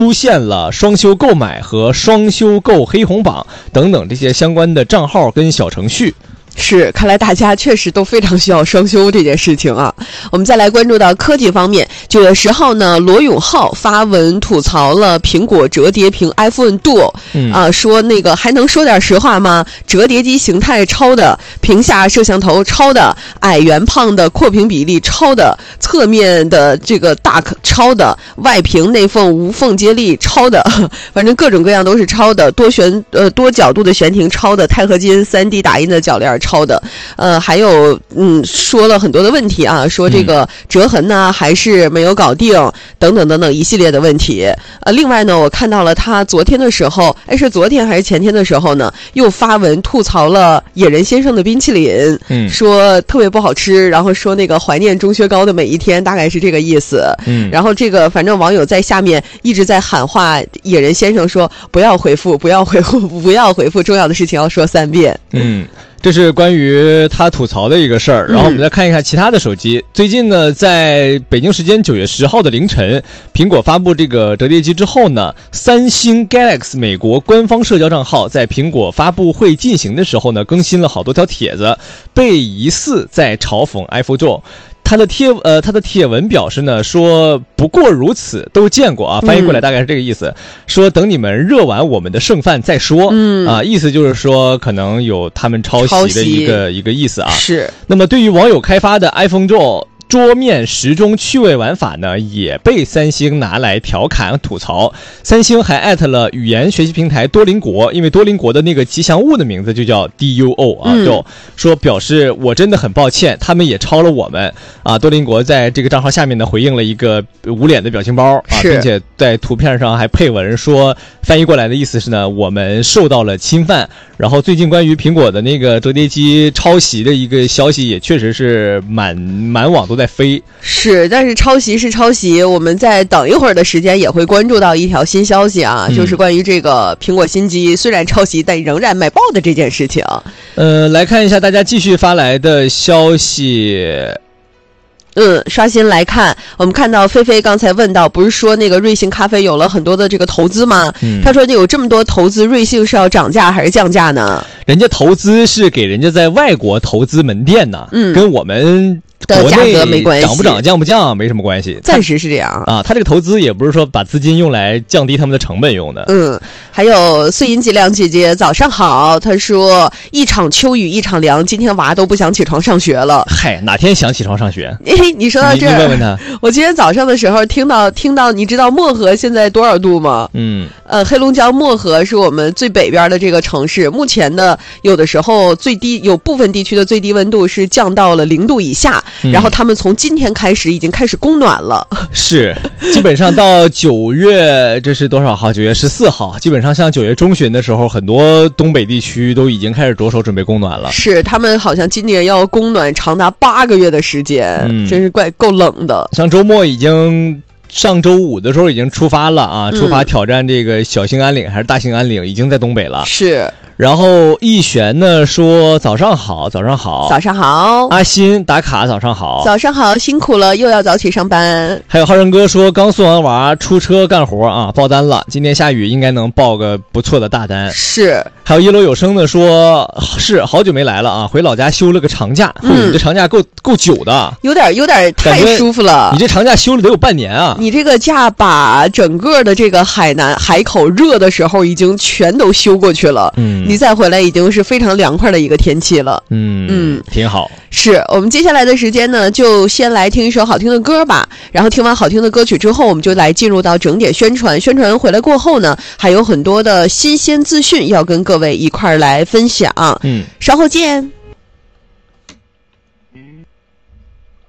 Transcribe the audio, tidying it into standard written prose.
出现了双休购买和双休购黑红榜等等这些相关的账号跟小程序。 是，看来大家确实都非常需要双休这件事情啊。我们再来关注到科技方面，9月10号呢，罗永浩发文吐槽了苹果折叠屏 iPhone Duo，说那个还能说点实话吗？折叠机形态抄的，屏下摄像头抄的，矮圆胖的扩屏比例抄的，侧面的这个大抄的，外屏内缝无缝接力抄的，反正各种各样都是抄的，多角度的悬停抄的，钛合金 3D 打印的铰链抄的，还有说了很多的问题啊，说这个折痕呢还是没有搞定，等等等等一系列的问题。另外呢，我看到了他昨天的时候，是昨天还是前天的时候呢，又发文吐槽了野人先生的冰淇淋，说特别不好吃，然后说那个怀念钟薛高的每一天，大概是这个意思。然后这个反正网友在下面一直在喊话野人先生说不要回复，不要回复，不要回复，重要的事情要说3遍。 这是关于他吐槽的一个事儿，然后我们再看一看其他的手机。最近呢，在北京时间9月10号的凌晨，苹果发布这个折叠机之后呢，三星 Galaxy 美国官方社交账号在苹果发布会进行的时候呢，更新了好多条帖子，被疑似在嘲讽 iPhone Duo。他的帖文表示呢，说不过如此，都见过啊，翻译过来大概是这个意思，说等你们热完我们的剩饭再说，意思就是说可能有他们抄袭的一个意思啊。是。那么对于网友开发的 iPhone Duo桌面时钟趣味玩法呢，也被三星拿来调侃吐槽。三星还艾特了语言学习平台多邻国，因为多邻国的那个吉祥物的名字就叫 DUO 啊，就说表示我真的很抱歉，他们也抄了我们啊。多邻国在这个账号下面呢回应了一个捂脸的表情包啊，并且在图片上还配文说，翻译过来的意思是呢，我们受到了侵犯。然后最近关于苹果的那个折叠机抄袭的一个消息也确实是满网都在飞。 是，但是抄袭是抄袭，我们在等一会儿的时间也会关注到一条新消息啊，就是关于这个苹果新机虽然抄袭但仍然卖爆的这件事情。 来看一下大家继续发来的消息。 刷新来看，我们看到菲菲刚才问到，不是说那个瑞幸咖啡有了很多的这个投资吗？他说有这么多投资，瑞幸是要涨价还是降价呢？ 人家投资是给人家在外国投资门店呢，跟我们的价格没关系， 涨不涨降不降没什么关系， 暂时是这样啊。他这个投资也不是说把资金用来降低他们的成本用的。 还有碎银脊梁姐姐早上好，她说一场秋雨一场凉，今天娃都不想起床上学了。 嗨，哪天想起床上学？ 你说到这儿， 你问问他。 我今天早上的时候听到，你知道漠河现在多少度吗？黑龙江漠河是我们最北边的这个城市，目前呢有的时候最低有部分地区的最低温度是降到了0度以下。然后他们从今天开始已经开始供暖了， 是基本上到9月，这是多少号？9月14号，基本上像9月中旬的时候，很多东北地区都已经开始着手准备供暖了。 是，他们好像今年要供暖长达8个月的时间，真是够冷的。 像周末已经。上周五的时候已经出发了啊，出发挑战这个小兴安岭还是大兴安岭，已经在东北了。 是。 然后逸璇呢说早上好，早上好， 早上好。 阿新打卡早上好， 早上好，辛苦了，又要早起上班。 还有浩然哥说刚送完娃出车干活啊，爆单了，今天下雨应该能爆个不错的大单。 是。 还有一楼有声的说是好久没来了啊，回老家休了个长假。你这长假够久的， 有点太舒服了。 你这长假休了得有半年啊。 你这个假把整个的这个海口热的时候已经全都休过去了。你再回来已经是非常凉快的一个天气了。 挺好。 是，我们接下来的时间呢，就先来听一首好听的歌吧。然后听完好听的歌曲之后，我们就来进入到整点宣传。宣传回来过后呢，还有很多的新鲜资讯要跟各位一块儿来分享。稍后见。